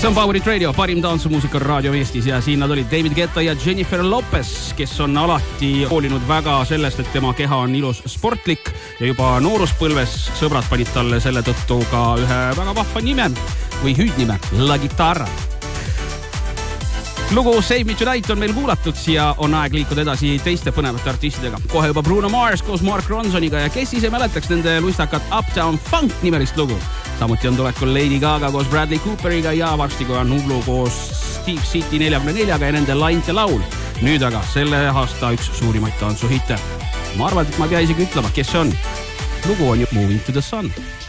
See on Power Hit Radio, parim tantsumuusika raadio Eestis ja siin nad olid David Guetta ja Jennifer Lopez, kes on alati hoolinud väga sellest, et tema keha on ilus sportlik ja juba nooruspõlves sõbrad panid talle selle tõttu ka ühe väga vahva nime või hüüdnime, La Guitarra. Lugu Save Me Tonight on meil kuulatud ja on aeg liikuda edasi teiste põnevate artistidega. Kohe juba Bruno Mars koos Mark Ronsoniga ja kes ise mäletaks nende luistakat Uptown Funk nimelist lugu. Samuti on tulekul Lady Gaga koos Bradley Cooperiga ja varsti kui on Hulu koos Steve City 44-ga ja nende Laint ja laul. Nüüd aga selle aasta üks suurimaid tantsuhitte. Ma arvan, et ma ei pea isegi ütlema, kes see on. Lugu on ju Moving to the Sun.